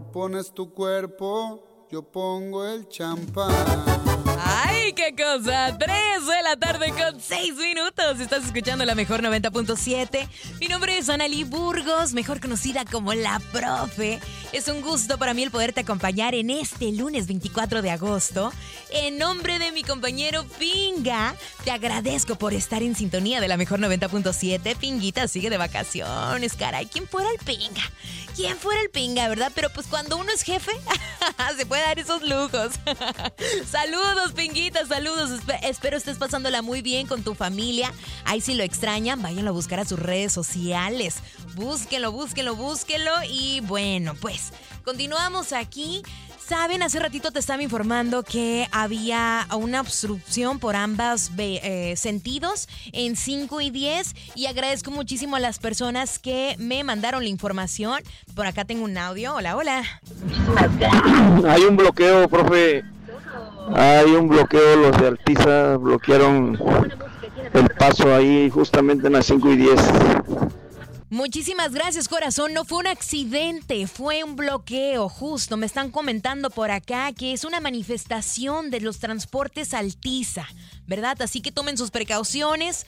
pones tu cuerpo, yo pongo el champán. ¡Ay, qué cosa! 3 de la tarde con 6 minutos. Estás escuchando la mejor 90.7. Mi nombre es Analí Burgos, mejor conocida como La Profe. Es un gusto para mí el poderte acompañar en este lunes 24 de agosto. En nombre de mi compañero Pinga, te agradezco por estar en sintonía de la mejor 90.7. Pinguita sigue de vacaciones, caray. ¿Quién fuera el Pinga? ¿Quién fuera el Pinga, verdad? Pero pues cuando uno es jefe, se puede dar esos lujos. Saludos, Pinguita, saludos. Espero estés pasándola muy bien con tu familia. Ahí si lo extrañan, váyanlo a buscar a sus redes sociales. Búsquenlo. Y bueno, pues continuamos aquí. Saben, hace ratito te estaba informando que había una obstrucción por ambos sentidos en 5 y 10 y agradezco muchísimo a las personas que me mandaron la información. Por acá tengo un audio. Hola. Hay un bloqueo, profe. Hay un bloqueo, los de Altiza bloquearon el paso ahí justamente en las 5 y 10. Muchísimas gracias, corazón. No fue un accidente, fue un bloqueo, justo. Me están comentando por acá que es una manifestación de los transportes Altiza, ¿verdad? Así que tomen sus precauciones.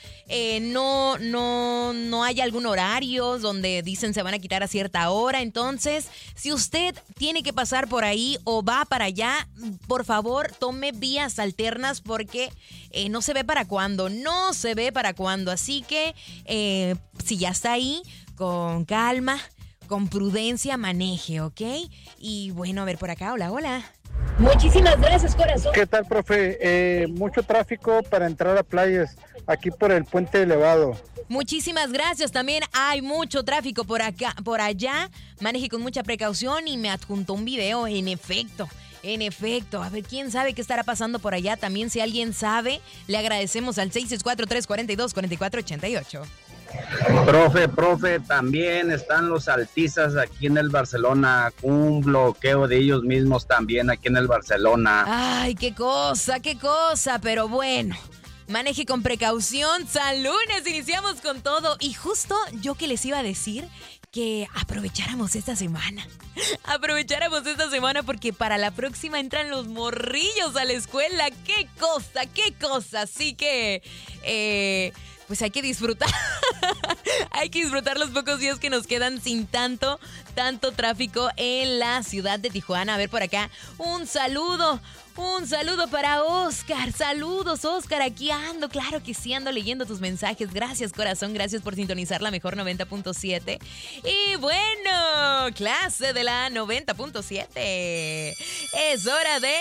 No hay algún horario donde dicen se van a quitar a cierta hora. Entonces, si usted tiene que pasar por ahí o va para allá, por favor, tome vías alternas porque no se ve para cuándo. Así que, si ya está ahí, con calma, con prudencia, maneje, ¿ok? Y bueno, a ver por acá, hola. Muchísimas gracias, corazón. ¿Qué tal, profe? Mucho tráfico para entrar a playas, aquí por el puente elevado. Muchísimas gracias. También hay mucho tráfico por acá, por allá. Maneje con mucha precaución y me adjuntó un video, en efecto. A ver, ¿quién sabe qué estará pasando por allá? También, si alguien sabe, le agradecemos al 664-342-4488. Profe, también están los Altizas aquí en el Barcelona, un bloqueo de ellos mismos también aquí en el Barcelona. Ay, qué cosa, pero bueno, maneje con precaución. ¡San lunes! Iniciamos con todo. Y justo yo que les iba a decir que aprovecháramos esta semana porque para la próxima entran los morrillos a la escuela. ¡Qué cosa! Así que, pues hay que disfrutar. Hay que disfrutar los pocos días que nos quedan sin tanto tráfico en la ciudad de Tijuana. A ver por acá, un saludo para Oscar. Saludos, Oscar, aquí ando. Claro que sí, ando leyendo tus mensajes. Gracias, corazón, gracias por sintonizar la mejor 90.7. Y bueno, clase de la 90.7. Es hora de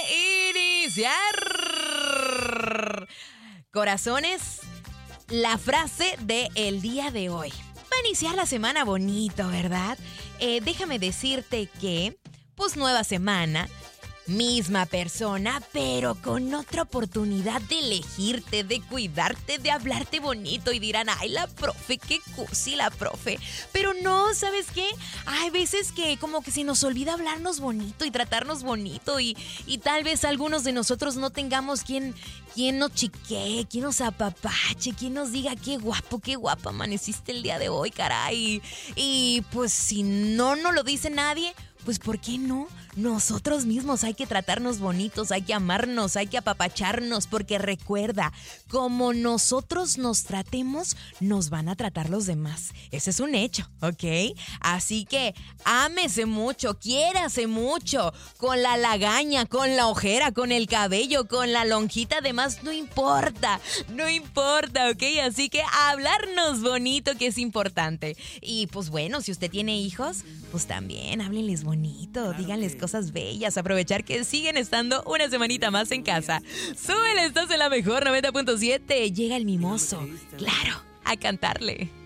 iniciar. Corazones, la frase del día de hoy. Va a iniciar la semana bonito, ¿verdad? Déjame decirte que, pues, nueva semana, misma persona, pero con otra oportunidad de elegirte, de cuidarte, de hablarte bonito. Y dirán, ay, la profe, qué cursi la profe. Pero no, ¿sabes qué? Hay veces que como que se nos olvida hablarnos bonito y tratarnos bonito. Y tal vez algunos de nosotros no tengamos quien nos chiquee, quien nos apapache, quien nos diga qué guapo, qué guapa amaneciste el día de hoy, caray. Y pues si no nos lo dice nadie, pues ¿por qué no? Nosotros mismos hay que tratarnos bonitos, hay que amarnos, hay que apapacharnos, porque recuerda, como nosotros nos tratemos, nos van a tratar los demás. Ese es un hecho, ¿ok? Así que ámese mucho, quiérase mucho, con la lagaña, con la ojera, con el cabello, con la lonjita, además no importa, ¿ok? Así que hablarnos bonito, que es importante. Y pues bueno, si usted tiene hijos, pues también háblenles bonito, díganles cosas bellas, aprovechar que siguen estando una semanita más en casa. Súbele, estás en la mejor 90.7. Llega el mimoso, claro, a cantarle.